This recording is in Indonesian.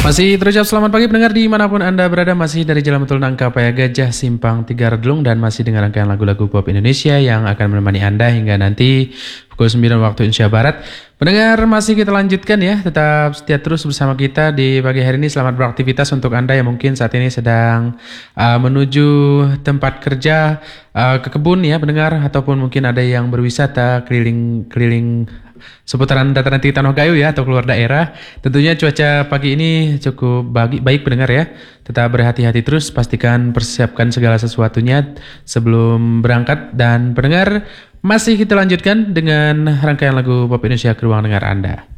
Masih terucap selamat pagi pendengar dimanapun Anda berada. Masih dari Jalan Betul Nangkapaya Gajah Simpang Tiga Redlung. Dan masih dengan rangkaian lagu-lagu pop Indonesia yang akan menemani Anda hingga nanti pukul 9 waktu Indonesia Barat. Pendengar, masih kita lanjutkan ya. Tetap setia terus bersama kita di pagi hari ini. Selamat beraktivitas untuk Anda yang mungkin saat ini sedang menuju tempat kerja, ke kebun ya pendengar. Ataupun mungkin ada yang berwisata keliling-keliling seputaran dataran tinggi Tanah Gayo ya, atau keluar daerah. Tentunya cuaca pagi ini cukup baik pendengar ya. Tetap berhati-hati terus, pastikan persiapkan segala sesuatunya sebelum berangkat. Dan pendengar, masih kita lanjutkan dengan rangkaian lagu pop Indonesia ke ruang dengar Anda.